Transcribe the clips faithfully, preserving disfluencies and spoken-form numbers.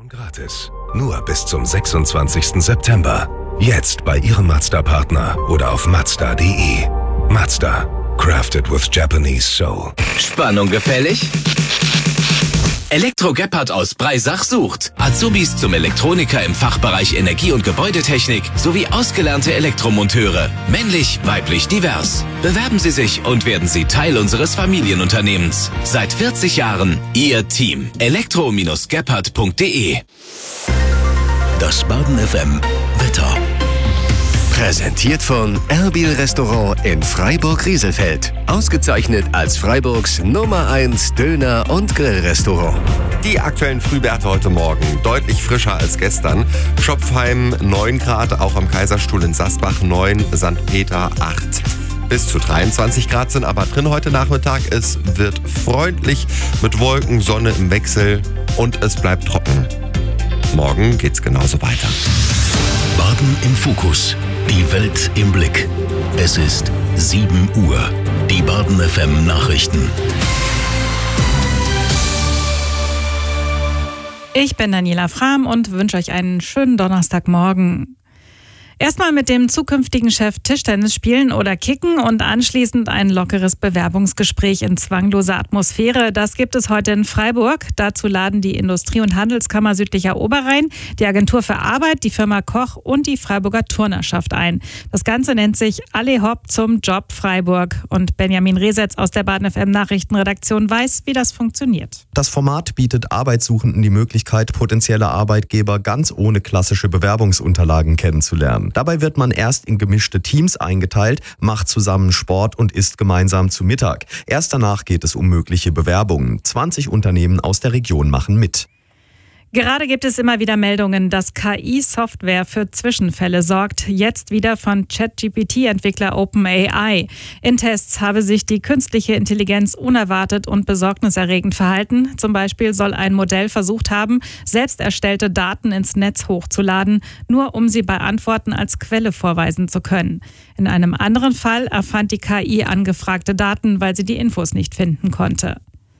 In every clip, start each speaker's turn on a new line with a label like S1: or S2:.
S1: Gratis. Nur bis zum sechsundzwanzigsten September. Jetzt bei Ihrem Mazda-Partner oder auf mazda punkt de. Mazda. Crafted with Japanese soul.
S2: Spannung gefällig? Elektro Gebhardt aus Breisach sucht Azubis zum Elektroniker im Fachbereich Energie- und Gebäudetechnik sowie ausgelernte Elektromonteure. Männlich, weiblich, divers. Bewerben Sie sich und werden Sie Teil unseres Familienunternehmens. Seit vierzig Jahren Ihr Team. elektro Gebhardt punkt de.
S3: Das Baden F M Wetter. Präsentiert von Erbil Restaurant in Freiburg-Rieselfeld. Ausgezeichnet als Freiburgs Nummer eins Döner- und Grillrestaurant.
S4: Die aktuellen Frühwerte heute Morgen deutlich frischer als gestern. Schopfheim neun Grad, auch am Kaiserstuhl in Sasbach neun, Sankt Peter acht. Bis zu dreiundzwanzig Grad sind aber drin heute Nachmittag. Es wird freundlich mit Wolken, Sonne im Wechsel und es bleibt trocken. Morgen geht's genauso weiter.
S3: Baden im Fokus. Die Welt im Blick. Es ist sieben Uhr. Die Baden F M Nachrichten.
S5: Ich bin Daniela Frahm und wünsche euch einen schönen Donnerstagmorgen. Erstmal mit dem zukünftigen Chef Tischtennis spielen oder kicken und anschließend ein lockeres Bewerbungsgespräch in zwangloser Atmosphäre. Das gibt es heute in Freiburg. Dazu laden die Industrie- und Handelskammer Südlicher Oberrhein, die Agentur für Arbeit, die Firma Koch und die Freiburger Turnerschaft ein. Das Ganze nennt sich Alle Hopp zum Job Freiburg. Und Benjamin Resetz aus der Baden F M Nachrichtenredaktion weiß, wie das funktioniert.
S6: Das Format bietet Arbeitssuchenden die Möglichkeit, potenzielle Arbeitgeber ganz ohne klassische Bewerbungsunterlagen kennenzulernen. Dabei wird man erst in gemischte Teams eingeteilt, macht zusammen Sport und isst gemeinsam zu Mittag. Erst danach geht es um mögliche Bewerbungen. zwanzig Unternehmen aus der Region machen mit.
S5: Gerade gibt es immer wieder Meldungen, dass K I-Software für Zwischenfälle sorgt. Jetzt wieder von ChatGPT-Entwickler OpenAI. In Tests habe sich die künstliche Intelligenz unerwartet und besorgniserregend verhalten. Zum Beispiel soll ein Modell versucht haben, selbst erstellte Daten ins Netz hochzuladen, nur um sie bei Antworten als Quelle vorweisen zu können. In einem anderen Fall erfand die K I angefragte Daten, weil sie die Infos nicht finden konnte.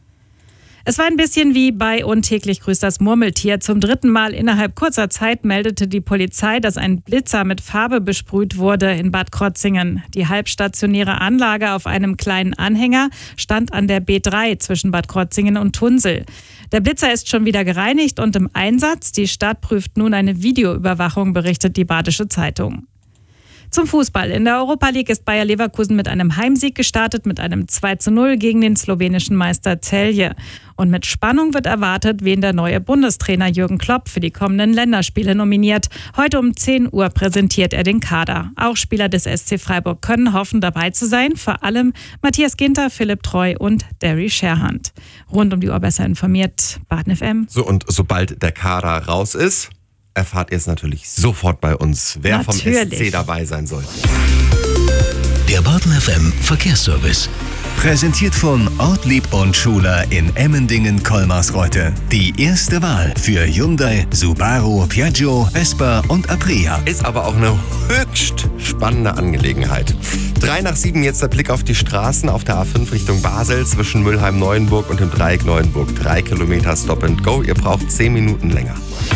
S5: Es war ein bisschen wie bei Und täglich grüßt das Murmeltier. Zum dritten Mal innerhalb kurzer Zeit meldete die Polizei, dass ein Blitzer mit Farbe besprüht wurde in Bad Krotzingen. Die halbstationäre Anlage auf einem kleinen Anhänger stand an der B drei zwischen Bad Krotzingen und Tunsel. Der Blitzer ist schon wieder gereinigt und im Einsatz. Die Stadt prüft nun eine Videoüberwachung, berichtet die Badische Zeitung. Zum Fußball. In der Europa League ist Bayer Leverkusen mit einem Heimsieg gestartet, mit einem zwei zu null gegen den slowenischen Meister Celje. Und mit Spannung wird erwartet, wen der neue Bundestrainer Jürgen Klopp für die kommenden Länderspiele nominiert. Heute um zehn Uhr präsentiert er den Kader. Auch Spieler des S C Freiburg können hoffen, dabei zu sein. Vor allem Matthias Ginter, Philipp Treu und Derry Scherhand. Rund um die Uhr besser informiert, Baden F M.
S4: So, und sobald der Kader raus ist, erfahrt ihr es natürlich sofort bei uns, wer natürlich vom S C dabei sein soll.
S3: Der Baden F M Verkehrsservice. Präsentiert von Ortlieb und Schuler in Emmendingen-Kolmarsreuth. Die erste Wahl für Hyundai, Subaru, Piaggio, Vespa und Aprilia.
S4: Ist aber auch eine höchst spannende Angelegenheit. Drei nach sieben jetzt der Blick auf die Straßen auf der A fünf Richtung Basel zwischen Mülheim-Neuenburg und dem Dreieck Neuenburg. Drei Kilometer Stop and Go. Ihr braucht zehn Minuten länger.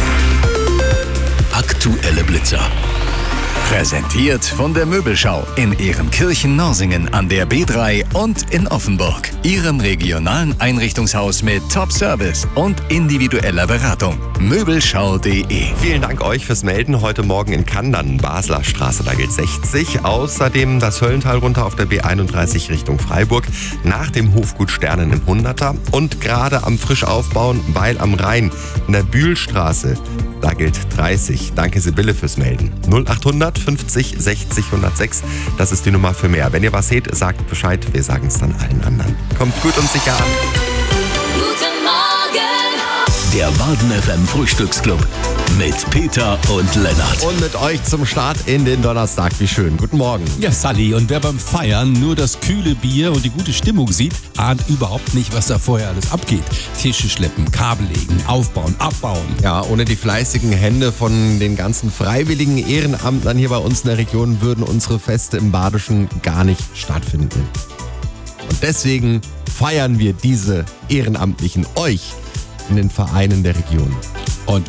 S3: Aktuelle Blitzer. Präsentiert von der Möbelschau in Ehrenkirchen-Norsingen an der B drei und in Offenburg. Ihrem regionalen Einrichtungshaus mit Top-Service und individueller Beratung. Möbelschau punkt de.
S4: Vielen Dank euch fürs Melden. Heute Morgen in Kandern, Basler Straße, da gilt sechzig. Außerdem das Höllental runter auf der B einunddreißig Richtung Freiburg. Nach dem Hofgut Sternen im Hunderter. Und gerade am Frischaufbauen, weil am Rhein in der Bühlstraße, da gilt dreißig. Danke Sibylle fürs Melden. null achthundert fünfzig sechzig hundertsechs, das ist die Nummer für mehr. Wenn ihr was seht, sagt Bescheid, wir sagen es dann allen anderen. Kommt gut und sicher an.
S7: Guten Morgen!
S3: Der Baden F M Frühstücksclub mit Peter und Lennart.
S4: Und mit euch zum Start in den Donnerstag. Wie schön. Guten Morgen.
S8: Ja, Sally, und wer beim Feiern nur das kühle Bier und die gute Stimmung sieht, ahnt überhaupt nicht, was da vorher alles abgeht. Tische schleppen, Kabel legen, aufbauen, abbauen.
S4: Ja, ohne die fleißigen Hände von den ganzen freiwilligen Ehrenamtlern hier bei uns in der Region würden unsere Feste im Badischen gar nicht stattfinden. Und deswegen feiern wir diese Ehrenamtlichen, euch, in den Vereinen der Region.
S8: Und